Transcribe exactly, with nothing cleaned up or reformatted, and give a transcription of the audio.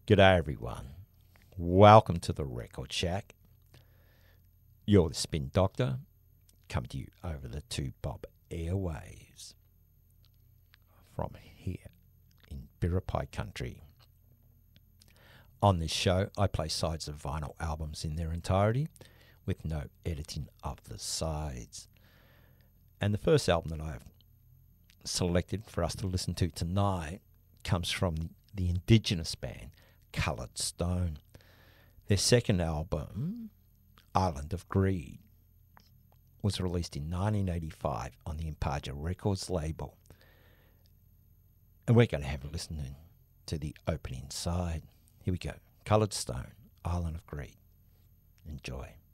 G'day everyone. Welcome to the Record Shack. You're the Spin Doctor, coming to you over the two bob airwaves from here in Biripi country. On this show, I play sides of vinyl albums in their entirety with no editing of the sides. And the first album that I've selected for us to listen to tonight comes from the, the Indigenous band Coloured Stone. Their second album, Island of Greed, was released in nineteen eighty-five on the Impaja Records label. And we're going to have a listen to the opening side. Here we go. Coloured Stone, Island of Greed. Enjoy.